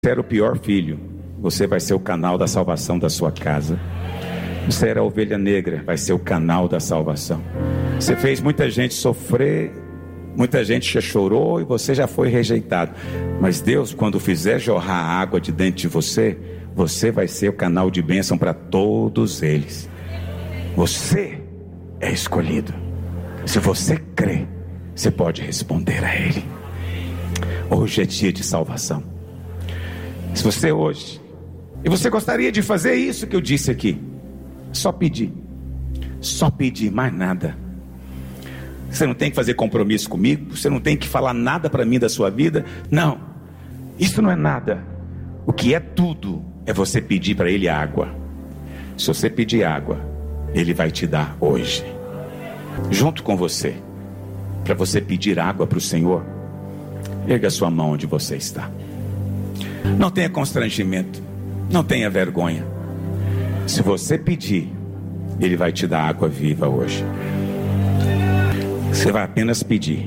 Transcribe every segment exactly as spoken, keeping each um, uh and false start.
Você era o pior filho, você vai ser o canal da salvação da sua casa. Você era a ovelha negra, vai ser o canal da salvação. Você fez muita gente sofrer, muita gente já chorou e você já foi rejeitado. Mas Deus, quando fizer jorrar água de dentro de você, você vai ser o canal de bênção para todos eles. Você é escolhido. Se você crê, você pode responder a Ele. Hoje é dia de salvação. Se você hoje, e você gostaria de fazer isso que eu disse aqui, só pedir, só pedir, mais nada. Você não tem que fazer compromisso comigo, você não tem que falar nada para mim da sua vida, não, isso não é nada. O que é tudo é você pedir para Ele água. Se você pedir água, Ele vai te dar hoje, junto com você. Para você pedir água para o Senhor, erga a sua mão onde você está. Não tenha constrangimento, não tenha vergonha. Se você pedir, Ele vai te dar água viva hoje. Você vai apenas pedir.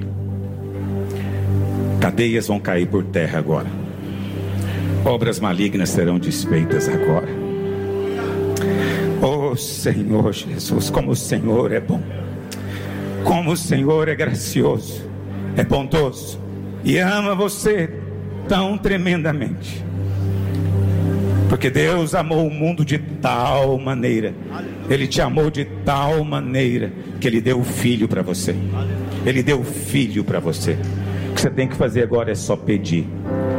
Cadeias vão cair por terra agora. Obras malignas serão desfeitas agora. Oh Senhor Jesus, como o Senhor é bom, como o Senhor é gracioso, é bondoso e ama você tão tremendamente. Porque Deus amou o mundo de tal maneira, Ele te amou de tal maneira, que Ele deu o Filho para você. Ele deu o Filho para você. O que você tem que fazer agora é só pedir.